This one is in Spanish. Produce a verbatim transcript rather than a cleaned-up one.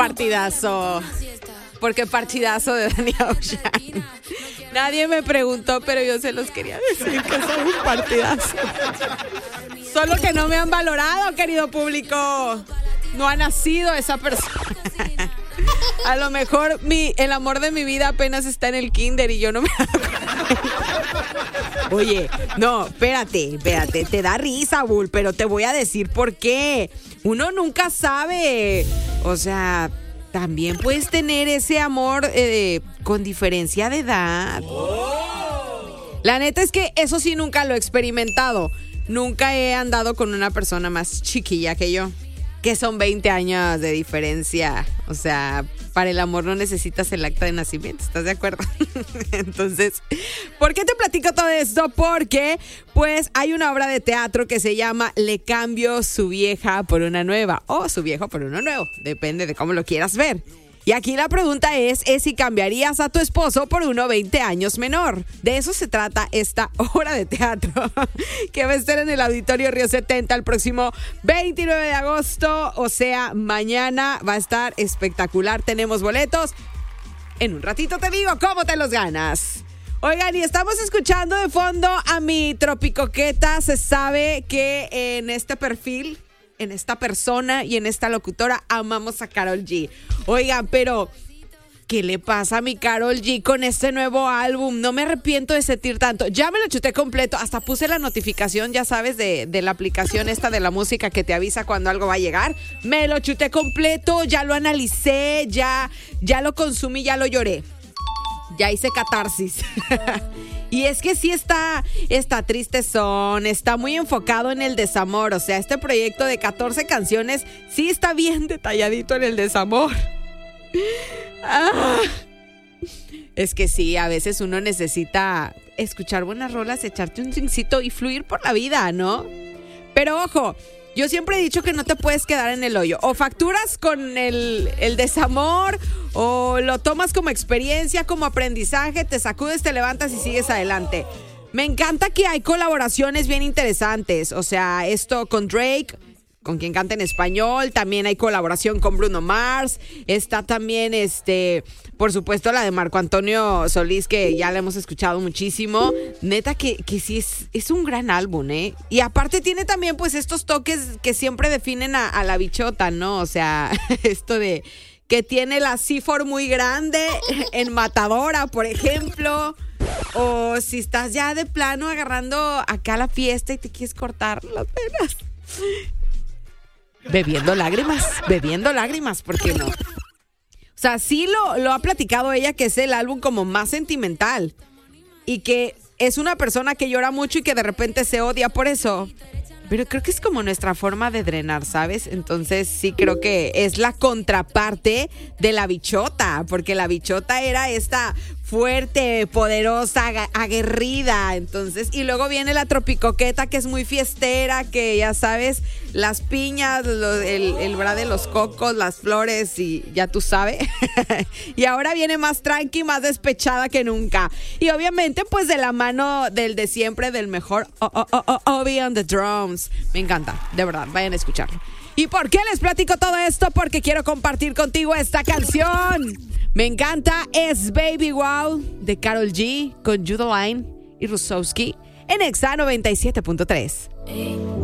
partidazo. Porque partidazo de Danny Ocean. Nadie me preguntó, pero yo se los quería decir que son un partidazo. Solo que no me han valorado, querido público. No ha nacido esa persona. A lo mejor mi, el amor de mi vida apenas está en el kinder y yo no me Oye, no, espérate, espérate, te da risa, Bull, pero te voy a decir por qué. Uno nunca sabe. O sea, también puedes tener ese amor eh, con diferencia de edad. La neta es que eso sí nunca lo he experimentado. Nunca he andado con una persona más chiquilla que yo. Que son veinte años de diferencia. O sea, para el amor no necesitas el acta de nacimiento, ¿estás de acuerdo? Entonces, ¿por qué te platico todo esto? Porque, pues, hay una obra de teatro que se llama Le cambio su vieja por una nueva. O su viejo por uno nuevo. Depende de cómo lo quieras ver. Y aquí la pregunta es, es si cambiarías a tu esposo por uno veinte años menor. De eso se trata esta obra de teatro que va a estar en el Auditorio Río setenta el próximo veintinueve de agosto. O sea, mañana va a estar espectacular. Tenemos boletos. En un ratito te digo cómo te los ganas. Oigan, y estamos escuchando de fondo a mi tropicoqueta. Se sabe que en este perfil, en esta persona y en esta locutora amamos a Karol G. Oigan, pero ¿qué le pasa a mi Karol G con este nuevo álbum? No me arrepiento de sentir tanto. Ya me lo chuté completo. Hasta puse la notificación, ya sabes, de, de la aplicación esta de la música que te avisa cuando algo va a llegar. Me lo chuté completo, ya lo analicé, ya, ya lo consumí, ya lo lloré. Ya hice catarsis. Y es que sí está, está tristezón, está muy enfocado en el desamor. O sea, este proyecto de catorce canciones sí está bien detalladito en el desamor. Ah. Es que sí, a veces uno necesita escuchar buenas rolas, echarte un drinkcito y fluir por la vida, ¿no? Pero ojo, yo siempre he dicho que no te puedes quedar en el hoyo. O facturas con el, el desamor, o lo tomas como experiencia, como aprendizaje, te sacudes, te levantas y sigues adelante. Me encanta que hay colaboraciones bien interesantes. O sea, esto con Drake, con quien canta en español. También hay colaboración con Bruno Mars. Está también, este, por supuesto, la de Marco Antonio Solís, que ya la hemos escuchado muchísimo. Neta que, que sí es, es un gran álbum, ¿eh? Y aparte tiene también, pues, estos toques que siempre definen a, a la bichota, ¿no? O sea, esto de que tiene la C cuatro muy grande en Matadora, por ejemplo. O si estás ya de plano agarrando acá la fiesta y te quieres cortar las venas. Bebiendo lágrimas, bebiendo lágrimas, ¿por qué no? O sea, sí lo, lo ha platicado ella, que es el álbum como más sentimental. Y que es una persona que llora mucho y que de repente se odia por eso. Pero creo que es como nuestra forma de drenar, ¿sabes? Entonces sí creo que es la contraparte de la bichota. Porque la bichota era esta fuerte, poderosa, aguerrida. Entonces, y luego viene la tropicoqueta, que es muy fiestera, que ya sabes, las piñas, los, el, el bra de los cocos, las flores, y ya tú sabes. Y ahora viene más tranqui, más despechada que nunca. Y obviamente, pues de la mano del de siempre, del mejor oh, oh, oh, oh, Obi on the drums. Me encanta, de verdad, vayan a escucharlo. ¿Y por qué les platico todo esto? Porque quiero compartir contigo esta canción. Me encanta, es Baby Wow de Karol G con Judah Line y Rusowski en Exa noventa y siete punto tres.